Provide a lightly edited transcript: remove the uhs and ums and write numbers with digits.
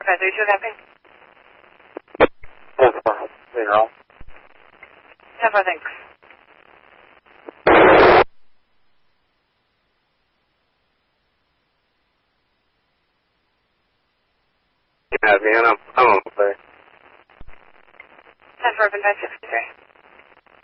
532 copy. 10-4, 10-4, thanks. Yeah, man, I'm on the way. 10-4, 563.